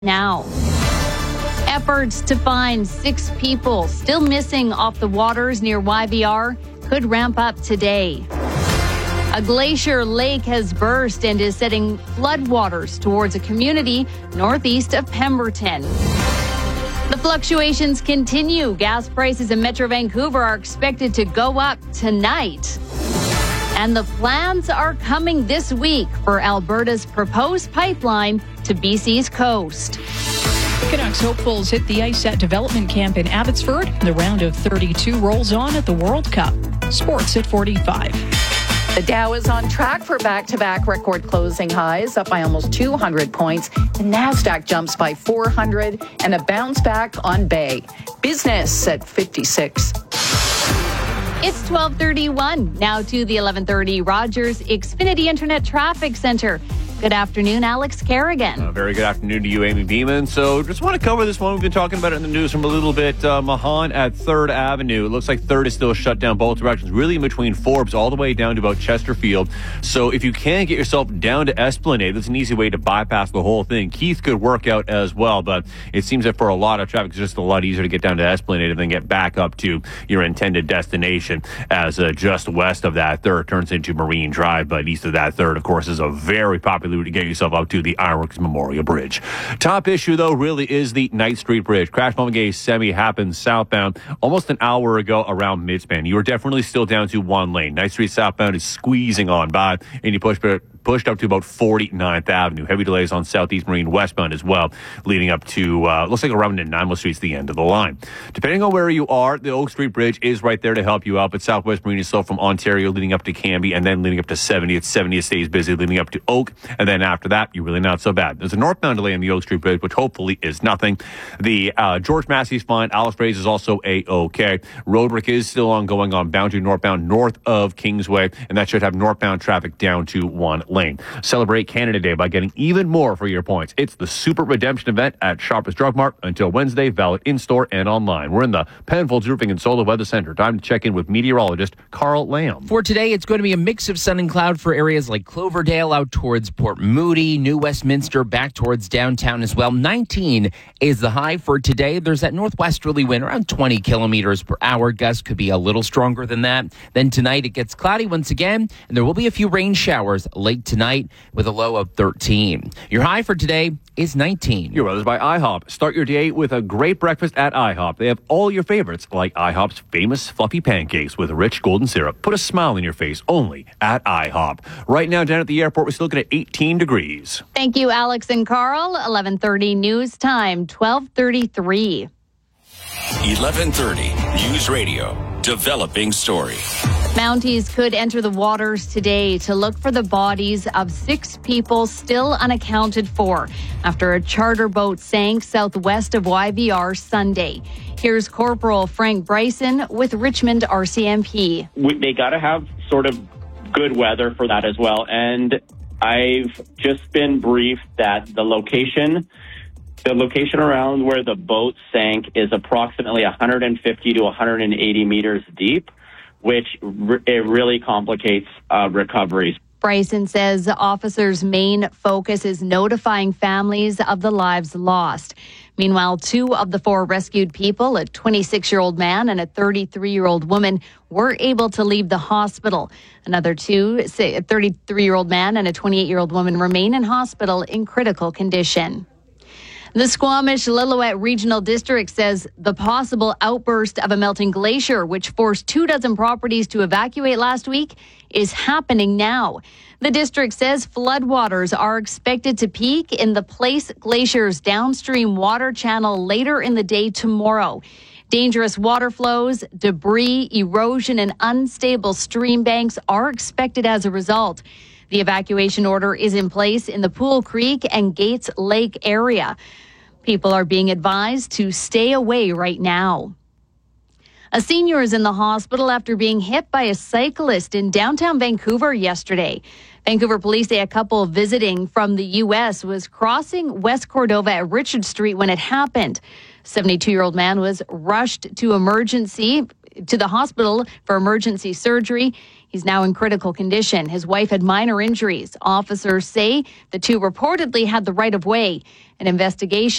now. Efforts to find 6 people still missing off the waters near YVR could ramp up today. A glacier lake has burst and is setting floodwaters towards a community northeast of Pemberton. The fluctuations continue. Gas prices in Metro Vancouver are expected to go up tonight. And the plans are coming this week for Alberta's proposed pipeline to BC's coast. Canucks hopefuls hit the ice at development camp in Abbotsford. The round of 32 rolls on at the World Cup. Sports at 45. The Dow is on track for back-to-back record closing highs, up by almost 200 points. The NASDAQ jumps by 400 and a bounce back on Bay. Business at 56. It's 12:31. Now to the 11:30 Rogers Xfinity Internet Traffic Center. Good afternoon, Alex Kerrigan. Very good afternoon to you, Amy Beeman. So just want to cover this one. We've been talking about it in the news from a little bit. Mahan at 3rd Avenue. It looks like 3rd is still shut down both directions, really in between Forbes all the way down to about Chesterfield. So if you can get yourself down to Esplanade, that's an easy way to bypass the whole thing. Keith could work out as well, but it seems that for a lot of traffic, it's just a lot easier to get down to Esplanade and then get back up to your intended destination, as just west of that 3rd turns into Marine Drive, but east of that 3rd, of course, is a very popular to get yourself out to the Ironworks Memorial Bridge. Top issue, though, really is the Knight Street Bridge. Crash Mulligan Semi happened southbound almost an hour ago around Midspan. You are definitely still down to one lane. Knight Street southbound is squeezing on by, and you pushed up to about 49th Avenue. Heavy delays on Southeast Marine westbound as well, leading up to, looks like around Nanaimo Street's the end of the line. Depending on where you are, the Oak Street Bridge is right there to help you out, but Southwest Marine is still from Ontario leading up to Cambie and then leading up to 70th. 70th stays busy leading up to Oak, and then after that, you're really not so bad. There's a northbound delay on the Oak Street Bridge, which hopefully is nothing. The George Massey's fine. Alice Braze is also A-OK. Roadwork is still ongoing on Boundary northbound north of Kingsway, and that should have northbound traffic down to one lane. Celebrate Canada Day by getting even more for your points. It's the Super Redemption event at Shoppers Drug Mart until Wednesday, valid in-store and online. We're in the Penfolds Roofing and Solar Weather Center. Time to check in with meteorologist Carl Lamb. For today, it's going to be a mix of sun and cloud for areas like Cloverdale out towards Port Moody, New Westminster, back towards downtown as well. 19 is the high for today. There's that northwesterly wind around 20 kilometers per hour. Gusts could be a little stronger than that. Then tonight, it gets cloudy once again, and there will be a few rain showers late tonight with a low of 13. Your high for today is 19. Your weather's by IHOP. Start your day with a great breakfast at IHOP. They have all your favorites, like IHOP's famous fluffy pancakes with rich golden syrup. Put a smile on your face only at IHOP. Right now, down at the airport, we're still looking at 18 degrees. Thank you, Alex and Carl. 11:30 news time, 12:33. 11:30 News Radio. Developing story. Mounties could enter the waters today to look for the bodies of 6 people still unaccounted for after a charter boat sank southwest of YVR Sunday. Here's Corporal Frank Bryson with Richmond RCMP. They got to have sort of good weather for that as well. And I've just been briefed that the location around where the boat sank is approximately 150 to 180 meters deep, which it really complicates recoveries. Bryson says officers' main focus is notifying families of the lives lost. Meanwhile, 2 of the 4 rescued people, a 26-year-old man and a 33-year-old woman, were able to leave the hospital. Another 2, a 33-year-old man and a 28-year-old woman, remain in hospital in critical condition. The Squamish-Lillooet Regional District says the possible outburst of a melting glacier, which forced 24 properties to evacuate last week, is happening now. The district says floodwaters are expected to peak in the Place Glacier's downstream water channel later in the day tomorrow. Dangerous water flows, debris, erosion, and unstable stream banks are expected as a result. The evacuation order is in place in the Pool Creek and Gates Lake area. People are being advised to stay away right now. A senior is in the hospital after being hit by a cyclist in downtown Vancouver yesterday. Vancouver police say a couple visiting from the U.S. was crossing West Cordova at Richard Street when it happened. 72-year-old man was rushed to the hospital for emergency surgery. He's now in critical condition. His wife had minor injuries. Officers say the two reportedly had the right of way. An investigation